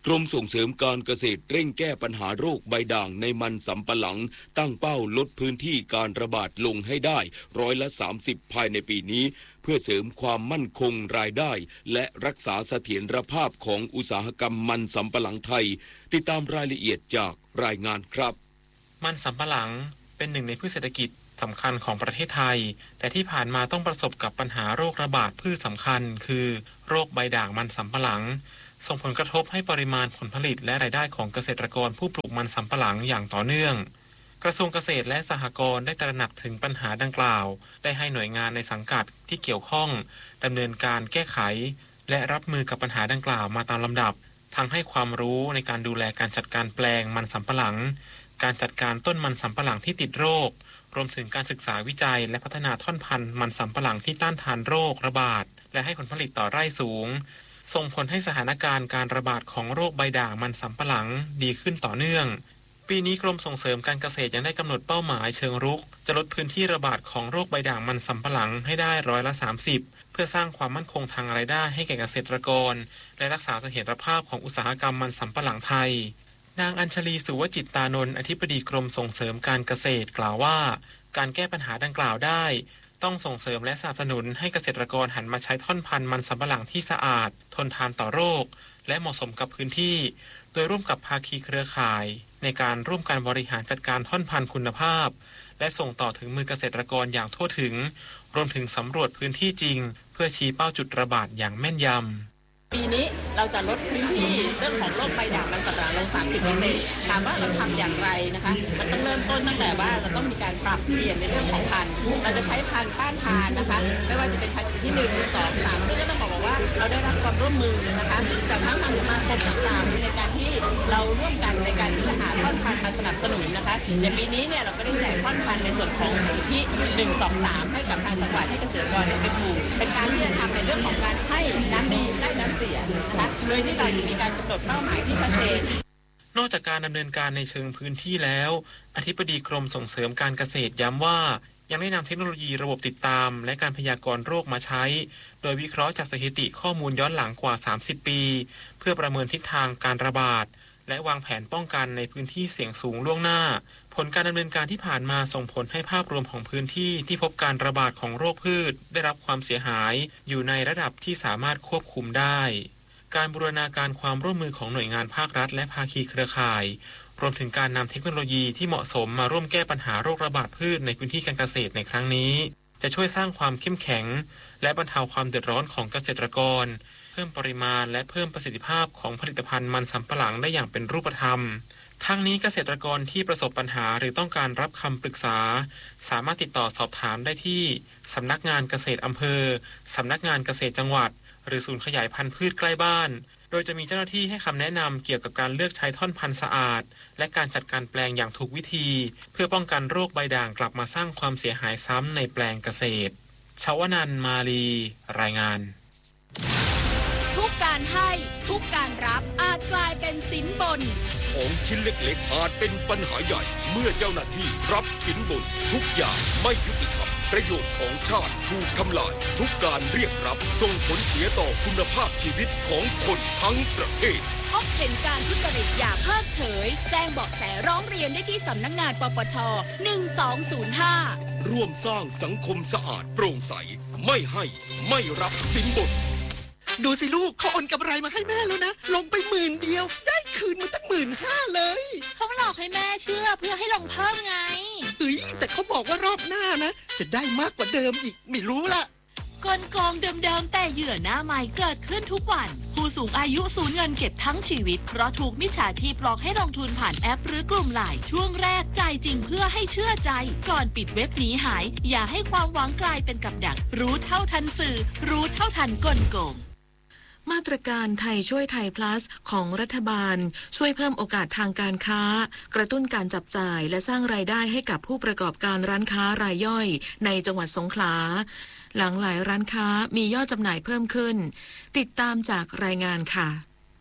กรมส่งเสริมการเกษตรเร่งแก้ปัญหาโรคใบด่างในมันสำปะหลังตั้งเป้าลดพื้นที่การระบาดลงให้ได้ร้อยละสามสิบภายในปีนี้เพื่อเสริมความมั่นคงรายได้และรักษาเสถียรภาพของอุตสาหกรรมมันสำปะหลังไทยติดตามรายละเอียดจากรายงานครับมันสำปะหลังเป็นหนึ่งในพืชเศรษฐกิจสำคัญของประเทศไทยแต่ที่ผ่านมาต้องประสบกับปัญหาโรคระบาดพืชสำคัญคือโรคใบด่างมันสำปะหลังส่งผลกระทบให้ปริมาณผลผลิตและรายได้ของเกษตรกรผู้ปลูกมันสำปะหลังอย่างต่อเนื่องกระทรวงเกษตรและสหกรณ์ได้ตระหนักถึงปัญหาดังกล่าวได้ให้หน่วยงานในสังกัดที่เกี่ยวข้องดำเนินการแก้ไขและรับมือกับปัญหาดังกล่าวมาตามลำดับทั้งให้ความรู้ในการดูแลการจัดการแปลงมันสำปะหลังการจัดการต้นมันสำปะหลังที่ติดโรครวมถึงการศึกษาวิจัยและพัฒนาท่อนพันธุ์มันสำปะหลังที่ต้านทานโรคระบาดและให้ผลผลิตต่อไร่สูงส่งผลให้สถานการณ์การระบาดของโรคใบด่างมันสำปะหลังดีขึ้นต่อเนื่องปีนี้กรมส่งเสริมการเกษตรยังได้กำหนดเป้าหมายเชิงรุกจะลดพื้นที่ระบาดของโรคใบด่างมันสำปะหลังให้ได้ร้อยละสามสิบเพื่อสร้างความมั่นคงทางรายได้ให้แก่เกษตรกรและรักษาเสถียรภาพของอุตสาหกรรมมันสำปะหลังไทยนางอัญชลีสุวจิตตานนท์อธิบดีกรมส่งเสริมการเกษตรกล่าวว่าการแก้ปัญหาดังกล่าวได้ต้องส่งเสริมและสนับสนุนให้เกษตรกรหันมาใช้ท่อนพันธุ์มันสำปะหลังที่สะอาดทนทานต่อโรคและเหมาะสมกับพื้นที่โดยร่วมกับภาคีเครือข่ายในการร่วมกันบริหารจัดการท่อนพันธุ์คุณภาพและส่งต่อถึงมือเกษตรกรอย่างทั่วถึงรวมถึงสำรวจพื้นที่จริงเพื่อชี้เป้าจุดระบาดอย่างแม่นยำปีนี้เราจะลดพื้นที่เรื่องของโรคใบด่างมันสำปะหลังลง สามสิบเปอร์เซ็นต์ ถามว่าเราทำอย่างไรนะคะมันต้องเริ่มต้นตั้งแต่ว่าเราต้องมีการปรับเปลี่ยนในเรื่องของพันธุ์เราจะใช้พันธุ์ต้านทานนะคะไม่ว่าจะเป็นพันธุ์ที่หนึ่ง สอง สามซึ่งก็ต้องบอกว่าเราได้รับความร่วมมือนะคะจากทั้งทางสมาคมต่างๆในการที่เราร่วมกันในการที่จะหาท่อนพันธุ์มาสนับสนุนนะคะในปีนี้เนี่ยเราก็ได้แจกท่อนพันธุ์ในส่วนของที่หนึ่ง สอง สามให้กับทางจังหวัดให้เกษตรกรไปปลูกเป็นการที่จะทำในเรื่องของการให้น้ำดีได้น้ำเสียนะคะโดยที่เราจะมีการกำหนดเป้าหมายที่ชัดเจนนอกจากการดำเนินการในเชิงพื้นที่แล้วอธิบดีกรมส่งเสริมการเกษตรย้ำว่ายังได้นำเทคโนโลยีระบบติดตามและการพยากรณ์โรคมาใช้โดยวิเคราะห์จากสถิติข้อมูลย้อนหลังกว่าสามสิบปีเพื่อประเมินทิศทางการระบาดและวางแผนป้องกันในพื้นที่เสี่ยงสูงล่วงหน้าผลการดำเนินการที่ผ่านมาส่งผลให้ภาพรวมของพื้นที่ที่พบการระบาดของโรคพืชได้รับความเสียหายอยู่ในระดับที่สามารถควบคุมได้การบูรณาการความร่วมมือของหน่วยงานภาครัฐและภาคีเครือข่ายรวมถึงการนำเทคโนโลยีที่เหมาะสมมาร่วมแก้ปัญหาโรคระบาดพืชในพื้นที่การเกษตรในครั้งนี้จะช่วยสร้างความเข้มแข็งและบรรเทาความเดือดร้อนของเกษตรกรเพิ่มปริมาณและเพิ่มประสิทธิภาพของผลิตภัณฑ์มันสำปะหลังได้อย่างเป็นรูปธรรมทั้งนี้เกษตรกรที่ประสบปัญหาหรือต้องการรับคำปรึกษาสามารถติดต่อสอบถามได้ที่สำนักงานเกษตรอำเภอสำนักงานเกษตรจังหวัดหรือศูนย์ขยายพันธุ์พืชใกล้บ้านโดยจะมีเจ้าหน้าที่ให้คำแนะนำเกี่ยวกับการเลือกใช้ท่อนพันธุ์สะอาดและการจัดการแปลงอย่างถูกวิธีเพื่อป้องกันโรคใบด่างกลับมาสร้างความเสียหายซ้ำในแปลงเกษตรชวนันท์มาลีรายงานทุกการให้ทุกการรับอาจกลายเป็นสินบนของชิ้นเล็กๆอาจเป็นปัญหาใหญ่เมื่อเจ้าหน้าที่รับสินบนทุกอย่างไม่ยุติธรรมประโยชน์ของชาติถูกทำลายทุกการเรียกรับส่งผลเสียต่อคุณภาพชีวิตของคนทั้งประเทศพบเห็นการทุจริตอย่าเพิกเฉยแจ้งเบาะแสร้องเรียนได้ที่สำนักงานปปชหนึ่งสองศูนย์ห้าร่วมสร้างสังคมสะอาดโปร่งใสไม่ให้ไม่รับสินบนดูสิลูกเขาโอนกำไรมาให้แม่แล้วนะลงไปหมื่นเดียวได้คืนมาตั้งหมื่นห้าเลยเขาหลอกให้แม่เชื่อเพื่อให้ลงเพิ่มไงเฮ้ยแต่เขาบอกว่ารอบหน้านะจะได้มากกว่าเดิมอีกไม่รู้ละกลโกงเดิมๆแต่เหยื่อหน้าใหม่เกิดขึ้นทุกวันผู้สูงอายุสูญเงินเก็บทั้งชีวิตเพราะถูกมิจฉาชีพหลอกให้ลงทุนผ่านแอปหรือกลุ่มไลน์ช่วงแรกจ่ายจริงเพื่อให้เชื่อใจก่อนปิดเว็บหนีหายอย่าให้ความหวังกลายเป็นกับดักรู้เท่าทันสื่อรู้เท่าทันกลโกงมาตรการไทยช่วยไทย plus ของรัฐบาลช่วยเพิ่มโอกาสทางการค้ากระตุ้นการจับจ่ายและสร้างรายได้ให้กับผู้ประกอบการร้านค้ารายย่อยในจังหวัดสงขลาหลังหลายร้านค้ามียอดจำหน่ายเพิ่มขึ้นติดตามจากรายงานค่ะ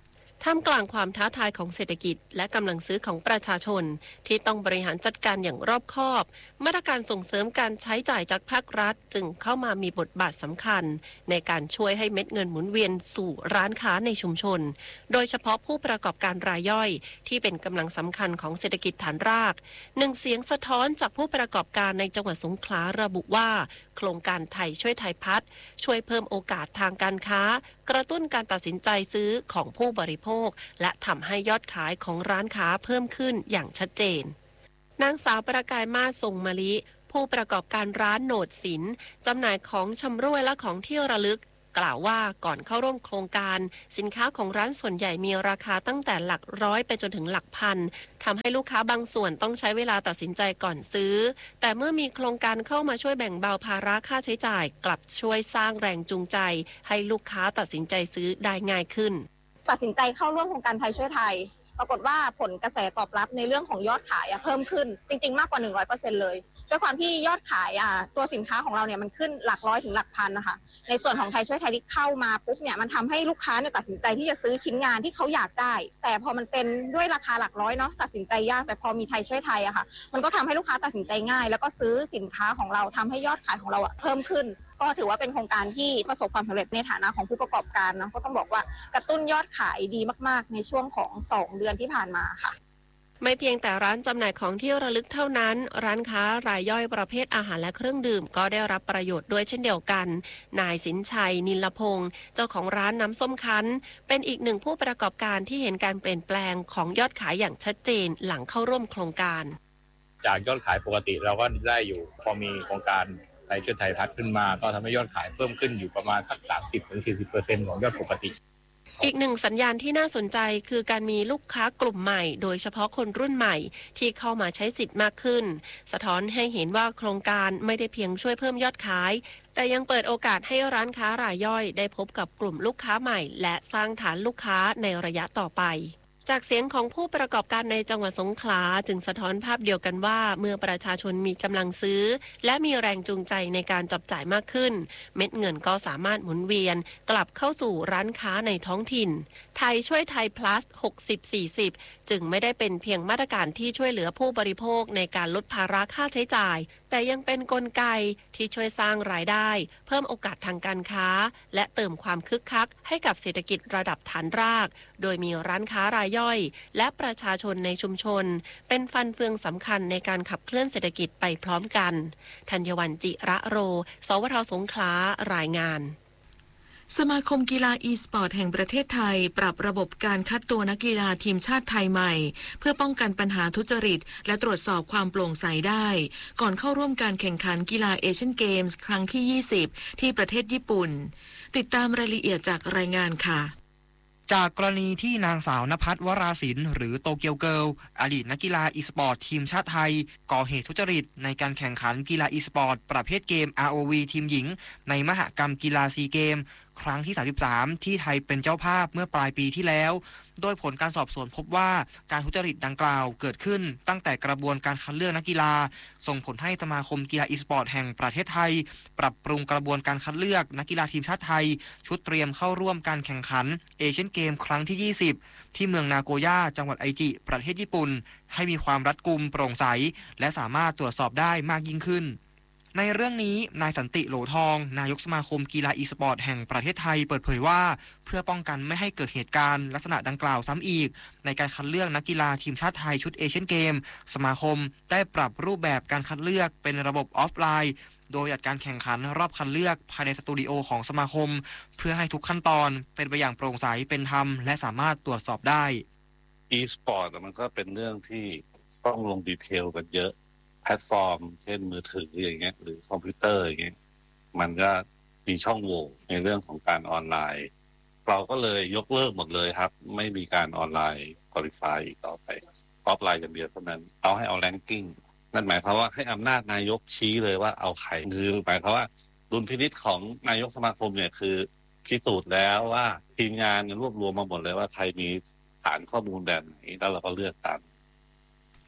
ท่ามกลางความท้าทายของเศรษฐกิจและกำลังซื้อของประชาชนที่ต้องบริหารจัดการอย่างรอบคอบมาตรการส่งเสริมการใช้จ่ายจากภาครัฐจึงเข้ามามีบทบาทสำคัญในการช่วยให้เม็ดเงินหมุนเวียนสู่ร้านค้าในชุมชนโดยเฉพาะผู้ประกอบการรายย่อยที่เป็นกำลังสำคัญของเศรษฐกิจฐานรากหนึ่งเสียงสะท้อนจากผู้ประกอบการในจังหวัดสงขลาระบุว่าโครงการไทยช่วยไทยพัฒน์ช่วยเพิ่มโอกาสทางการค้ากระตุ้นการตัดสินใจซื้อของผู้บริโภคและทำให้ยอดขายของร้านค้าเพิ่มขึ้นอย่างชัดเจนนางสาวประกายมาศทรงมะลิผู้ประกอบการร้านโหนดศิลป์จำหน่ายของชำร่วยและของที่ระลึกกล่าวว่าก่อนเข้าร่วมโครงการสินค้าของร้านส่วนใหญ่มีราคาตั้งแต่หลักร้อยไปจนถึงหลักพันทำให้ลูกค้าบางส่วนต้องใช้เวลาตัดสินใจก่อนซื้อแต่เมื่อมีโครงการเข้ามาช่วยแบ่งเบาภาระค่าใช้จ่ายกลับช่วยสร้างแรงจูงใจให้ลูกค้าตัดสินใจซื้อได้ง่ายขึ้นตัดสินใจเข้าร่วมโครงการไทยช่วยไทยปรากฏว่าผลกระแสตอบรับในเรื่องของยอดขายเพิ่มขึ้นจริงๆมากกว่า หนึ่งร้อยเปอร์เซ็นต์ เลยด้วยความที่ยอดขายตัวสินค้าของเราเนี่ยมันขึ้นหลักร้อยถึงหลักพันนะคะในส่วนของไทยช่วยไทยที่เข้ามาปุ๊บเนี่ยมันทำให้ลูกค้าเนี่ยตัดสินใจที่จะซื้อชิ้นงานที่เขาอยากได้แต่พอมันเป็นด้วยราคาหลักร้อยเนาะตัดสินใจยากแต่พอมีไทยช่วยไทยอะค่ะมันก็ทำให้ลูกค้าตัดสินใจง่ายแล้วก็ซื้อสินค้าของเราทำให้ยอดขายของเราอะเพิ่มขึ้นก็ถือว่าเป็นโครงการที่ประสบความสำเร็จในฐานะของผู้ประกอบการเนาะก็ต้องบอกว่ากระตุ้นยอดขายดีมากๆในช่วงของสองเดือนที่ผ่านมาค่ะไม่เพียงแต่ร้านจำหน่ายของที่ระลึกเท่านั้นร้านค้ารายย่อยประเภทอาหารและเครื่องดื่มก็ได้รับประโยชน์ด้วยเช่นเดียวกันนายสินชัยนิลพงศ์เจ้าของร้านน้ำส้มคั้นเป็นอีกหนึ่งผู้ประกอบการที่เห็นการเปลี่ยนแปลงของยอดขายอย่างชัดเจนหลังเข้าร่วมโครงการจากยอดขายปกติเราก็ได้อยู่พอมีโครงการไทยช่วยไทยพัฒน์ขึ้นมาก็ทำให้ยอดขายเพิ่มขึ้นอยู่ประมาณสัก สามสิบถึงสี่สิบเปอร์เซ็นต์ ของยอดปกติอีกหนึ่งสัญญาณที่น่าสนใจคือการมีลูกค้ากลุ่มใหม่โดยเฉพาะคนรุ่นใหม่ที่เข้ามาใช้สิทธิ์มากขึ้นสะท้อนให้เห็นว่าโครงการไม่ได้เพียงช่วยเพิ่มยอดขายแต่ยังเปิดโอกาสให้ร้านค้ารายย่อยได้พบกับกลุ่มลูกค้าใหม่และสร้างฐานลูกค้าในระยะต่อไปจากเสียงของผู้ประกอบการในจังหวัดสงขลาจึงสะท้อนภาพเดียวกันว่าเมื่อประชาชนมีกำลังซื้อและมีแรงจูงใจในการจับจ่ายมากขึ้นเม็ดเงินก็สามารถหมุนเวียนกลับเข้าสู่ร้านค้าในท้องถิ่นไทยช่วยไทย plus หกสิบ สี่สิบ จึงไม่ได้เป็นเพียงมาตรการที่ช่วยเหลือผู้บริโภคในการลดภาระค่าใช้จ่ายแต่ยังเป็นกลไกที่ช่วยสร้างรายได้เพิ่มโอกาสทางการค้าและเติมความคึกคักให้กับเศรษฐกิจระดับฐานรากโดยมีร้านค้ารายย่อยและประชาชนในชุมชนเป็นฟันเฟืองสำคัญในการขับเคลื่อนเศรษฐกิจไปพร้อมกันธัญวรรณจิระโรสวทสงขลารายงานสมาคมกีฬาอีสปอร์ตแห่งประเทศไทยปรับระบบการคัดตัวนักกีฬาทีมชาติไทยใหม่เพื่อป้องกันปัญหาทุจริตและตรวจสอบความโปร่งใสได้ก่อนเข้าร่วมการแข่งขันกีฬาเอเชียนเกมส์ครั้งที่ยี่สิบที่ประเทศญี่ปุ่นติดตามรายละเอียดจากรายงานค่ะจากกรณีที่นางสาวนภัสวราศิลป์หรือโตเกียวเกิร์ลอดีตนักกีฬาอีสปอร์ตทีมชาติไทยก่อเหตุทุจริตในการแข่งขันกีฬาอีสปอร์ตประเภทเกม อาร์ โอ วี ทีมหญิงในมหกรรมกีฬาซีเกมครั้งที่สามสิบสามที่ไทยเป็นเจ้าภาพเมื่อปลายปีที่แล้วโดยผลการสอบสวนพบว่าการทุจริตดังกล่าวเกิดขึ้นตั้งแต่กระบวนการคัดเลือกนักกีฬาส่งผลให้สมาคมกีฬาอีสปอร์ตแห่งประเทศไทยปรับปรุงกระบวนการคัดเลือกนักกีฬาทีมชาติไทยชุดเตรียมเข้าร่วมการแข่งขันเอเชียนเกมครั้งที่ยี่สิบที่เมืองนาโกย่าจังหวัดไอจิประเทศญี่ปุ่นให้มีความรัดกุมโปร่งใสและสามารถตรวจสอบได้มากยิ่งขึ้นในเรื่องนี้นายสันติโหลทองนายกสมาคมกีฬาอีสปอร์ตแห่งประเทศไทยเปิดเผยว่าเพื่อป้องกันไม่ให้เกิดเหตุการณ์ลักษณะดังกล่าวซ้ำอีกในการคัดเลือกนักกีฬาทีมชาติไทยชุดเอเชียนเกมสมาคมได้ปรับรูปแบบการคัดเลือกเป็นระบบออฟไลน์โดยจัดการแข่งขันรอบคัดเลือกภายในสตูดิโอของสมาคมเพื่อให้ทุกขั้นตอนเป็นไปอย่างโปร่งใสเป็นธรรมและสามารถตรวจสอบได้อีสปอร์ตมันก็เป็นเรื่องที่ต้องลงดีเทลกันเยอะแพลตฟอร์มเช่นมือถืออย่างเงี้ยหรือคอมพิวเตอร์อย่างเงี้ยมันก็มีช่องโหว่ในเรื่องของการออนไลน์เราก็เลยยกเลิกหมดเลยครับไม่มีการออนไลน์ควอลิฟายอีกต่อไปออฟไลน์อย่างเดียวเท่านั้นเอาให้เอาแรงกิ้งนั่นหมายความว่าให้อำนาจนายกชี้เลยว่าเอาใครคือหมายความว่าดุลพินิจของนายกสมาคมเนี่ยคือพิสูจน์แล้วว่าทีมงานรวบรวมมาหมดเลยว่าใครมีฐานข้อมูลแบบไหนแล้วเราก็เลือกตาม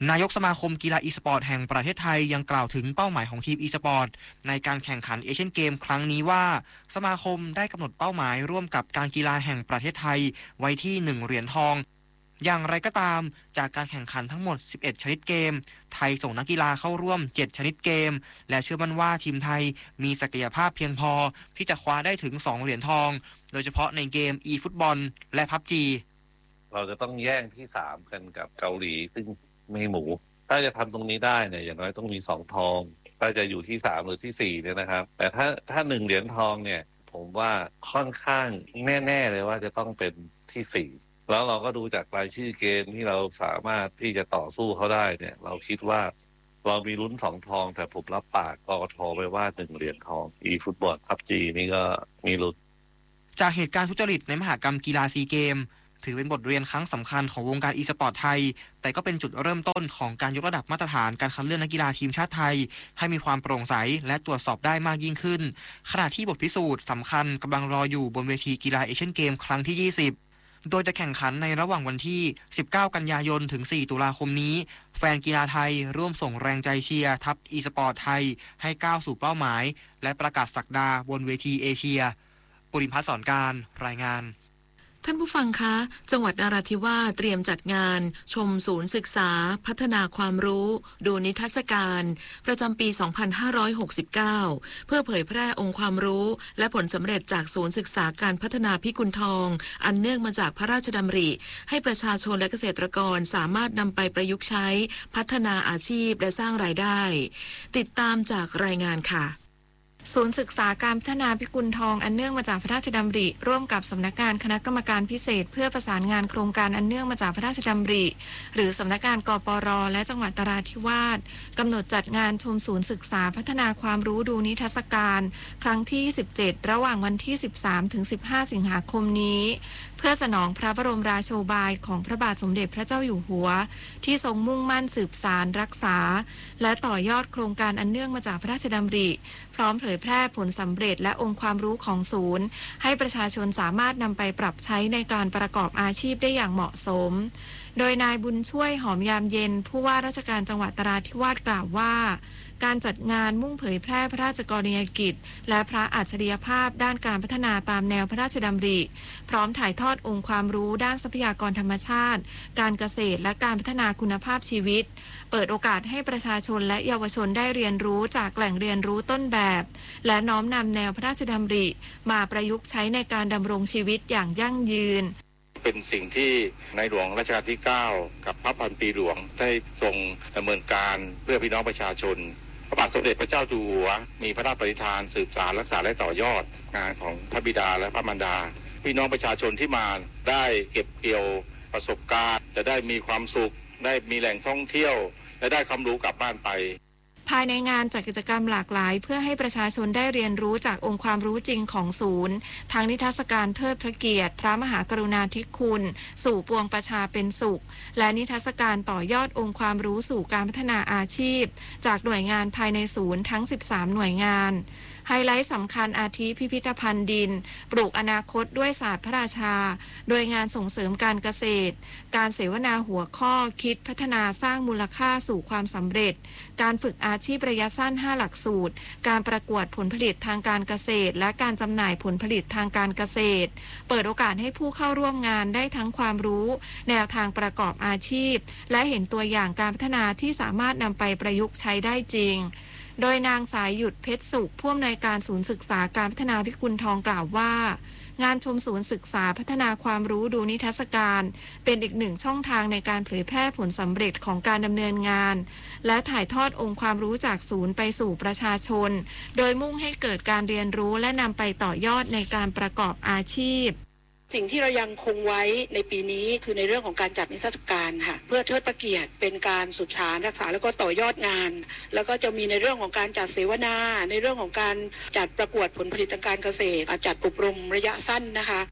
นายกสมาคมกีฬาอีสปอร์ตแห่งประเทศไทยยังกล่าวถึงเป้าหมายของทีมอีสปอร์ตในการแข่งขันเอเชียนเกมครั้งนี้ว่าสมาคมได้กำหนดเป้าหมายร่วมกับการกีฬาแห่งประเทศไทยไว้ที่หนึ่งเหรียญทองอย่างไรก็ตามจากการแข่งขันทั้งหมดสิบเอ็ดชนิดเกมไทยส่งนักกีฬาเข้าร่วมเจ็ดชนิดเกมและเชื่อมั่นว่าทีมไทยมีศักยภาพเพียงพอที่จะคว้าได้ถึงสองเหรียญทองโดยเฉพาะในเกม อี ฟุตบอล และ พับจีเราจะต้องแย่งที่สามกันกับเกาหลีซึ่งไม่หมูถ้าจะทำตรงนี้ได้เนี่ยอย่างน้อยต้องมีสองทองถ้าจะอยู่ที่สามหรือที่สี่เนี่ยนะครับแต่ถ้าถ้าหนึ่งเหรียญทองเนี่ยผมว่าค่อนข้างแน่ๆเลยว่าจะต้องเป็นที่สี่แล้วเราก็ดูจากรายชื่อเกมที่เราสามารถที่จะต่อสู้เขาได้เนี่ยเราคิดว่าเรามีลุ้นสองทองแต่ผมรับปากกกทไปว่าหนึ่งเหรียญทอง อี ฟุตบอล พับจี นี่ก็มีลุ้นจากเหตุการณ์ทุจริตในมหกรรมกีฬาซีเกมถือเป็นบทเรียนครั้งสำคัญของวงการอีสปอร์ตไทยแต่ก็เป็นจุดเริ่มต้นของการยกระดับมาตรฐานการคัดเลือกนักกีฬาทีมชาติไทยให้มีความโปร่งใสและตรวจสอบได้มากยิ่งขึ้นขณะที่บทพิสูจน์สำคัญกำลังรออยู่บนเวทีกีฬาเอเชียนเกมครั้งที่ยี่สิบโดยจะแข่งขันในระหว่างวันที่สิบเก้ากันยายนถึงสี่ตุลาคมนี้แฟนกีฬาไทยร่วมส่งแรงใจเชียร์ทัพอีสปอร์ตไทยให้ก้าวสู่เป้าหมายและประกาศศักดาบนเวทีเอเชียปุริพัฒน์สอนการรายงานท่านผู้ฟังคะจังหวัดนราธิวาสเตรียมจัดงานชมศูนย์ศึกษาพัฒนาความรู้ดูนิทรรศการประจำปี สองพันห้าร้อยหกสิบเก้า เพื่อเผยแพร่องค์ความรู้และผลสำเร็จจากศูนย์ศึกษาการพัฒนาพิกุลทองอันเนื่องมาจากพระราชดำริให้ประชาชนและเกษตรกรสามารถนำไปประยุกต์ใช้พัฒนาอาชีพและสร้างรายได้ ติดตามจากรายงานค่ะศูนย์ศึกษาการพัฒนาพิกุลทองอันเนื่องมาจากพระราชดำริร่วมกับสำนักงานคณะกรรมการพิเศษเพื่อประสานงานโครงการอันเนื่องมาจากพระราชดำริหรือสำนักงานกปร.และจังหวัดนราธิวาสกำหนดจัดงานชมศูนย์ศึกษาพัฒนาความรู้ดูนิทรรศการครั้งที่สิบเจ็ดระหว่างวันที่สิบสามถึงสิบห้าสิงหาคมนี้เพื่อสนองพระบรมราโชบายของพระบาทสมเด็จพระเจ้าอยู่หัวที่ทรงมุ่งมั่นสืบสานรักษาและต่อยอดโครงการอันเนื่องมาจากพระราชดำริพร้อมเผยแพร่ผลสำเร็จและองค์ความรู้ของศูนย์ให้ประชาชนสามารถนำไปปรับใช้ในการประกอบอาชีพได้อย่างเหมาะสมโดยนายบุญช่วยหอมยามเย็นผู้ว่าราชการจังหวัดนราธิวาสกล่าวว่าการจัดงานมุ่งเผยแพร่พระราชกรณียกิจและพระอัจฉริยภาพด้านการพัฒนาตามแนวพระราชดำริพร้อมถ่ายทอดองค์ความรู้ด้านทรัพยากรธรรมชาติการเกษตรและการพัฒนาคุณภาพชีวิตเปิดโอกาสให้ประชาชนและเยาวชนได้เรียนรู้จากแหล่งเรียนรู้ต้นแบบและน้อมนำแนวพระราชดำริมาประยุกต์ใช้ในการดำรงชีวิตอย่างยั่งยืนเป็นสิ่งที่ในหลวงรัชกาลที่เก้ากับพระพันปีหลวงได้ทรงดำเนินการเพื่อพี่น้องประชาชนพระบาทสมเด็จพระเจ้าอยู่หัวมีพระราชปณิธานสืบสานรักษาและต่อยอดงานของพระบิดาและพระมารดาพี่น้องประชาชนที่มาได้เก็บเกี่ยวประสบการณ์จะได้มีความสุขได้มีแหล่งท่องเที่ยวและได้ความรู้กลับบ้านไปภายในงานจัดกิจกรรมหลากหลายเพื่อให้ประชาชนได้เรียนรู้จากองค์ความรู้จริงของศูนย์ทั้งนิทรรศการเทิดพระเกียรติพระมหากรุณาธิคุณสู่ปวงประชาเป็นสุขและนิทรรศการต่อยอดองค์ความรู้สู่การพัฒนาอาชีพจากหน่วยงานภายในศูนย์ทั้งสิบสามหน่วยงานไฮไลท์สำคัญอาทิพิพิธภัณฑ์ดินปลูกอนาคตด้วยศาสตร์พระราชาโดยงานส่งเสริมการเกษตรการเสวนาหัวข้อคิดพัฒนาสร้างมูลค่าสู่ความสำเร็จการฝึกอาชีพระยะสั้นห้าหลักสูตรการประกวดผลผลิตทางการเกษตรและการจำหน่ายผลผลิตทางการเกษตรเปิดโอกาสให้ผู้เข้าร่วมงานได้ทั้งความรู้แนวทางประกอบอาชีพและเห็นตัวอย่างการพัฒนาที่สามารถนำไปประยุกต์ใช้ได้จริงโดยนางสายหยุดเพชรสุขผู้อำนวยการศูนย์ศึกษาการพัฒนาพิกุลทองกล่าวว่างานชมศูนย์ศึกษาพัฒนาความรู้ดูนิทรรศการเป็นอีกหนึ่งช่องทางในการเผยแพร่ผลสำเร็จของการดำเนินงานและถ่ายทอดองค์ความรู้จากศูนย์ไปสู่ประชาชนโดยมุ่งให้เกิดการเรียนรู้และนำไปต่อยอดในการประกอบอาชีพสิ่งที่เรายังคงไว้ในปีนี้คือในเรื่องของการจัดนิทรรศการค่ะเพื่อเทิดพระเกียรติเป็นการสืบสานรักษาแล้วก็ต่อยอดงานแล้วก็จะมีในเรื่องของการจัดเสวนาในเรื่องของการจัดประกวดผลผลิตทางการเกษตรจัดอบรมระยะสั้นนะคะ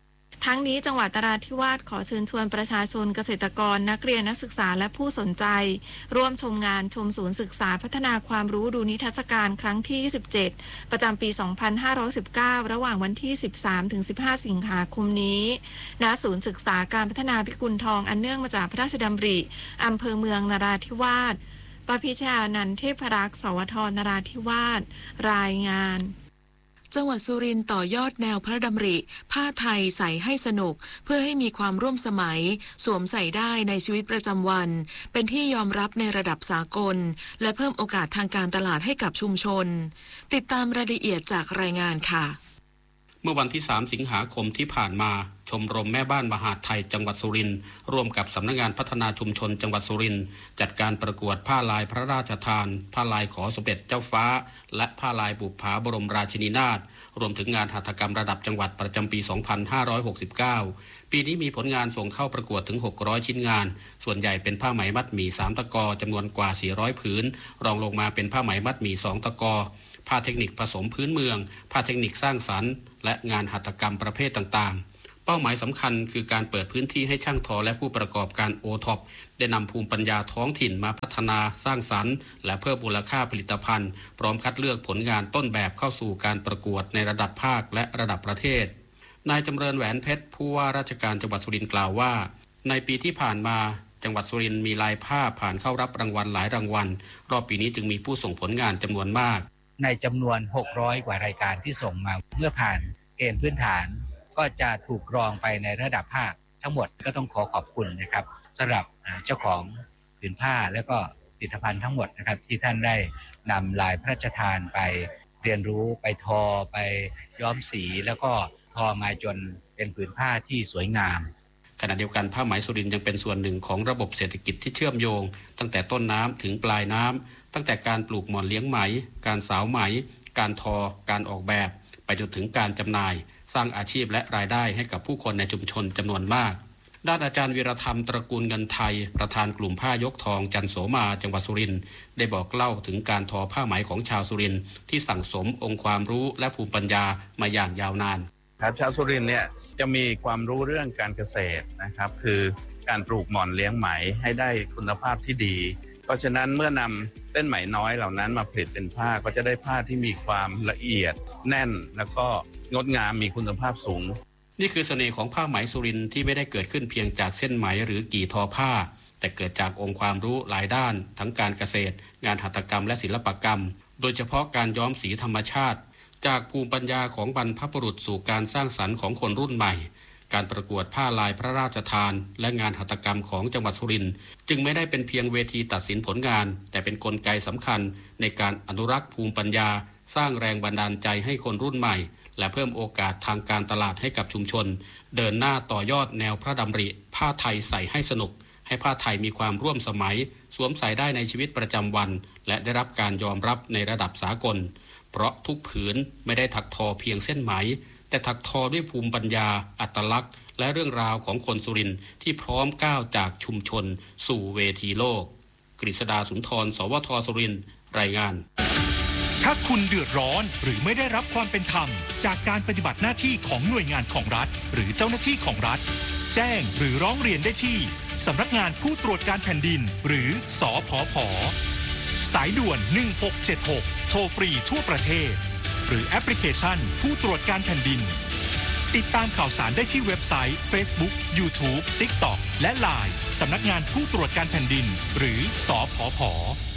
ทั้งนี้จังหวัดนราธิวาสขอเชิญชวนประชาชนเกษตรกรนักเรียนนักศึกษาและผู้สนใจร่วมชมงานชมศูนย์ศึกษาพัฒนาความรู้ดูนิทรรศการครั้งที่ยี่สิบเจ็ดประจำปี สองพันห้าร้อยสิบเก้า ระหว่างวันที่ สิบสามถึงสิบห้า สิงหาคมนี้ณศูนย์ศึกษาการพัฒนาพิกุลทองอันเนื่องมาจากพระราชดำริอำเภอเมืองนราธิวาสปพิชานันท์เทพรักษ์สวทนราธิวาสรายงานจังหวัดสุรินทร์ต่อยอดแนวพระดำริผ้าไทยใส่ให้สนุกเพื่อให้มีความร่วมสมัยสวมใส่ได้ในชีวิตประจำวันเป็นที่ยอมรับในระดับสากลและเพิ่มโอกาสทางการตลาดให้กับชุมชนติดตามรายละเอียดจากรายงานค่ะเมื่อวันที่สามสิงหาคมที่ผ่านมาชมรมแม่บ้านมหาดไทยจังหวัดสุรินทร์ร่วมกับสำนักงานพัฒนาชุมชนจังหวัดสุรินทร์จัดการประกวดผ้าลายพระราชทานผ้าลายขอสมเด็จเจ้าฟ้าและผ้าลายบุปผาบรมราชินีนาถรวมถึงงานหัตถกรรมระดับจังหวัดประจำปี สองพันห้าร้อยหกสิบเก้า ปีนี้มีผลงานส่งเข้าประกวดถึงหกร้อยชิ้นงานส่วนใหญ่เป็นผ้าไหมมัดหมี่สามตะกอจำนวนกว่าสี่ร้อยผืนรองลงมาเป็นผ้าไหมมัดหมี่สองตะกอผ้าเทคนิคผสมพื้นเมืองผ้าเทคนิคสร้างสรรค์และงานหัตถกรรมประเภทต่างๆเป้าหมายสำคัญคือการเปิดพื้นที่ให้ช่างทอและผู้ประกอบการโอท็อปได้นำภูมิปัญญาท้องถิ่นมาพัฒนาสร้างสรรค์และเพิ่มมูลค่าผลิตภัณฑ์พร้อมคัดเลือกผลงานต้นแบบเข้าสู่การประกวดในระดับภาคและระดับประเทศนายจำเริญแหวนเพชรผู้ว่าราชการจังหวัดสุรินทร์กล่าวว่าในปีที่ผ่านมาจังหวัดสุรินทร์มีลายผ้าผ่านเข้ารับรางวัลหลายรางวัลรอบปีนี้จึงมีผู้ส่งผลงานจำนวนมากในจำนวนหกร้อยกว่ารายการที่ส่งมาเมื่อผ่านเกณฑ์พื้นฐานก็จะถูกกรองไปในระดับภาคทั้งหมดก็ต้องขอขอบคุณนะครับสำหรับเจ้าของผืนผ้าและก็ผลิตภัณฑ์ทั้งหมดนะครับที่ท่านได้นำลายพระราชทานไปเรียนรู้ไปทอไปย้อมสีแล้วก็ทอมาจนเป็นผืนผ้าที่สวยงามขณะเดียวกันผ้าไหมสุรินทร์ยังเป็นส่วนหนึ่งของระบบเศรษฐกิจที่เชื่อมโยงตั้งแต่ต้นน้ำถึงปลายน้ำตั้งแต่การปลูกหม่อนเลี้ยงไหมการสาวไหมการทอการออกแบบไปจนถึงการจำหน่ายสร้างอาชีพและรายได้ให้กับผู้คนในชุมชนจำนวนมากด้านอาจารย์วีรธรรมตระกูลเงินไทยประธานกลุ่มผ้ายกทองจันโสมาจังหวัดสุรินทร์ได้บอกเล่าถึงการทอผ้าไหมของชาวสุรินทร์ที่สั่งสมองค์ความรู้และภูมิปัญญามาอย่างยาวนานครับชาวสุรินทร์เนี่ยจะมีความรู้เรื่องการเกษตรนะครับคือการปลูกหม่อนเลี้ยงไหมให้ได้คุณภาพที่ดีเพราะฉะนั้นเมื่อนำเส้นไหมน้อยเหล่านั้นมาผลิตเป็นผ้าก็จะได้ผ้าที่มีความละเอียดแน่นแล้วก็งดงามมีคุณภาพสูงนี่คือเสน่ห์ของผ้าไหมสุรินทร์ที่ไม่ได้เกิดขึ้นเพียงจากเส้นไหมหรือกี่ทอผ้าแต่เกิดจากองค์ความรู้หลายด้านทั้งการเกษตรงานหัตถกรรมและศิลปกรรมโดยเฉพาะการย้อมสีธรรมชาติจากภูมิปัญญาของบรรพบุรุษสู่การสร้างสรรค์ของคนรุ่นใหม่การประกวดผ้าลายพระราชทานและงานหัตถกรรมของจังหวัดสุรินทร์จึงไม่ได้เป็นเพียงเวทีตัดสินผลงานแต่เป็นกลไกสำคัญในการอนุรักษ์ภูมิปัญญาสร้างแรงบันดาลใจให้คนรุ่นใหม่และเพิ่มโอกาสทางการตลาดให้กับชุมชนเดินหน้าต่อยอดแนวพระดำริผ้าไทยใส่ให้สนุกให้ผ้าไทยมีความร่วมสมัยสวมใส่ได้ในชีวิตประจำวันและได้รับการยอมรับในระดับสากลเพราะทุกผืนไม่ได้ถักทอเพียงเส้นไหมแต่ถักทอด้วยภูมิปัญญาอัตลักษณ์และเรื่องราวของคนสุรินทร์ที่พร้อมก้าวจากชุมชนสู่เวทีโลกกฤษดาสุนทรสวทสุรินทร์รายงานถ้าคุณเดือดร้อนหรือไม่ได้รับความเป็นธรรมจากการปฏิบัติหน้าที่ของหน่วยงานของรัฐหรือเจ้าหน้าที่ของรัฐแจ้งหรือร้องเรียนได้ที่สำนักงานผู้ตรวจการแผ่นดินหรือสผผ.สายด่วนหนึ่งหกเจ็ดหกโทรฟรีทั่วประเทศหรือแอปพลิเคชันผู้ตรวจการแผ่นดินติดตามข่าวสารได้ที่เว็บไซต์ Facebook YouTube TikTok และ ไลน์ สำนักงานผู้ตรวจการแผ่นดินหรือสผผ.